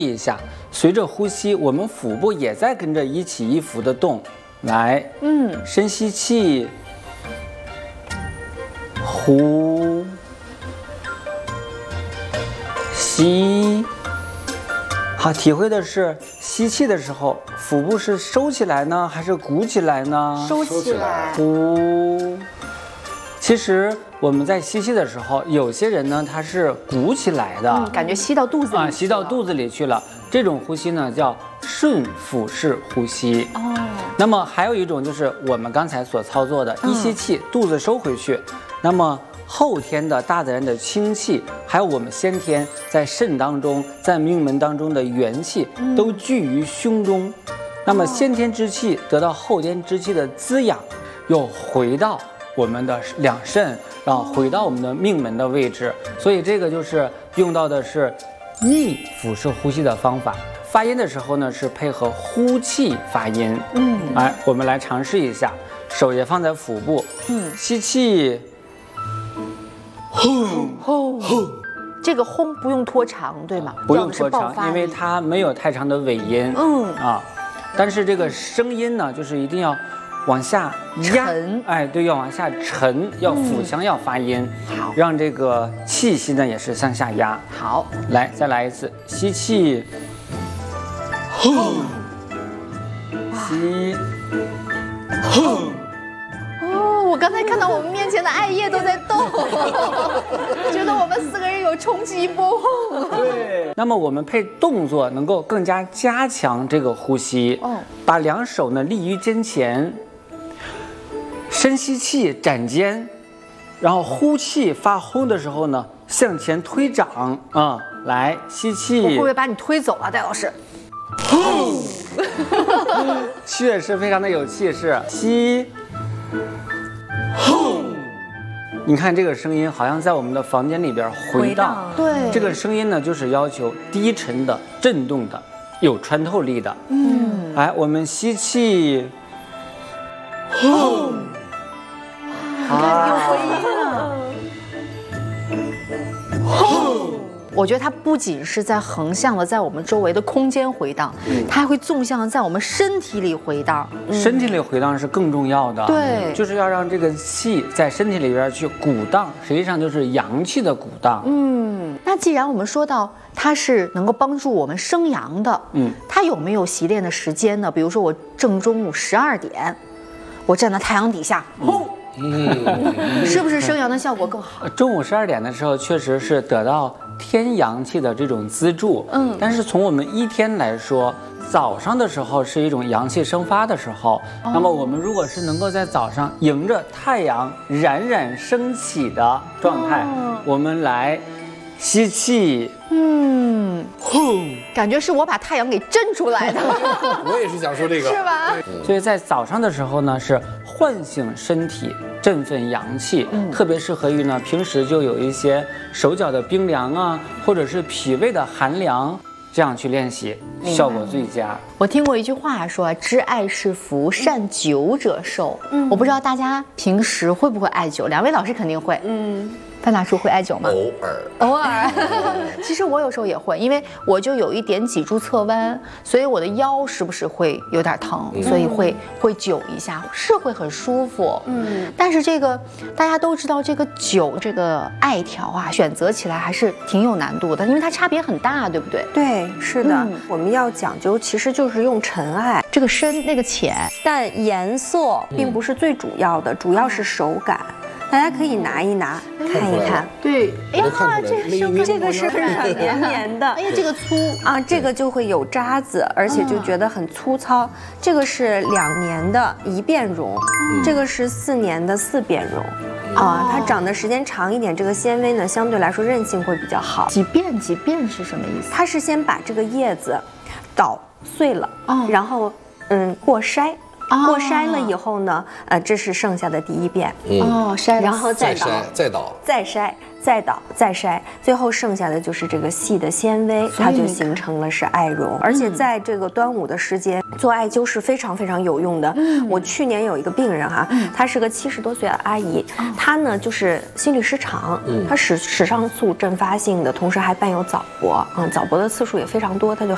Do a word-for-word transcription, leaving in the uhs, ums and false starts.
一下，随着呼吸，我们腹部也在跟着一起一伏的动。来，嗯，深吸气，呼，吸。好，体会的是吸气的时候，腹部是收起来呢，还是鼓起来呢？ 收起来。 呼。其实我们在吸气的时候，有些人呢他是鼓起来的， 嗯、感觉吸到肚子里啊，吸到肚子里去了。这种呼吸呢叫顺腹式呼吸。哦。那么还有一种就是我们刚才所操作的，一吸气、嗯、肚子收回去。那么后天的大自然的清气，还有我们先天在肾当中、在命门当中的元气，都聚于胸中。嗯、那么先天之气得到后天之气的滋养，又回到我们的两肾，然后回到我们的命门的位置。所以这个就是用到的是逆腹式呼吸的方法。发音的时候呢，是配合呼气发音。嗯，来，我们来尝试一下，手也放在腹部。嗯，吸气， 轰轰轰。这个轰不用拖长，对吗？ 不用拖长，因为它没有太长的尾音。嗯啊，但是这个声音呢，就是一定要往下压，哎，对，要往下沉，要腹腔要发音，好、嗯，让这个气息呢也是向下压。 好， 来，再来一次，吸气，呼，吸，呼。 哦，我刚才看到我们面前的艾叶都在动，觉得我们四个人有冲击波。 对，那么我们配动作能够更加加强这个呼吸。哦，把两手呢立于肩前。深吸气，展肩，然后呼气发轰的时候呢，向前推掌啊、嗯！来，吸气， 我会不会把你推走啊，戴老师？ 呼，确实非常的有气势。吸，呼，你看这个声音好像在我们的房间里边回荡。 对， 这个声音呢，就是要求低沉的、震动的、有穿透力的。嗯，来，我们吸气，呼。 你看有回音了。我觉得它不仅是在横向的在我们周围的空间回荡，嗯、它还会纵向的在我们身体里回荡。 嗯、身体里回荡是更重要的， 对， 就是要让这个气在身体里边去鼓荡，实际上就是阳气的鼓荡。 嗯，那既然我们说到它是能够帮助我们生阳的，嗯，它有没有习练的时间呢？比如说我正中午十二点，我站在太阳底下，轰、嗯。嗯，是不是生阳的效果更好？ 中午十二点的时候，确实是得到天阳气的这种资助。嗯，但是从我们一天来说，早上的时候是一种阳气生发的时候。哦、那么我们如果是能够在早上迎着太阳冉冉升起的状态，哦、我们来吸气， 嗯，轰，感觉是我把太阳给震出来的。 我也是想说这个， 是吧？ 所以在早上的时候呢，是唤醒身体、振奋阳气，嗯、特别适合于呢平时就有一些手脚的冰凉啊，或者是脾胃的寒凉，这样去练习，效果最佳。 我听过一句话说：“知艾是福，善灸者寿。”嗯，我不知道大家平时会不会艾灸，两位老师肯定会。嗯。范大叔会艾灸吗？ 偶尔， 偶尔。其实我有时候也会，因为我就有一点脊柱侧弯，所以我的腰时不时会有点疼，嗯、所以会会灸一下，是会很舒服。嗯。但是这个大家都知道，这个灸这个艾条啊，选择起来还是挺有难度的，因为它差别很大，对不对？ 对，是的。嗯、我们要讲究，其实就是用沉艾， 这个深那个浅， 但颜色并不是最主要的，嗯、主要是手感。大家可以拿一拿，嗯、看一看。 对， 哎呀，这个这个是软绵绵的。 哎呀，这个粗啊，这个就会有渣子，而且就觉得很粗糙。嗯、这个是两年的一变绒，嗯、这个是四年的四变绒。嗯、啊，它长的时间长一点，这个纤维呢相对来说韧性会比较好。 几变几变是什么意思？ 它是先把这个叶子捣碎了，哦、然后嗯过筛。过筛了以后呢，呃，这是剩下的第一遍。 哦，筛， 然后再筛，再捣， 再筛，再捣，再筛，最后剩下的就是这个细的纤维，它就形成了是艾绒。而且在这个端午的时间做艾灸是非常非常有用的。嗯、我去年有一个病人哈，嗯、她是个七十多岁的阿姨，嗯、她呢就是心律失常，嗯、她室室上素阵发性的，同时还伴有早搏，嗯，早搏的次数也非常多，她就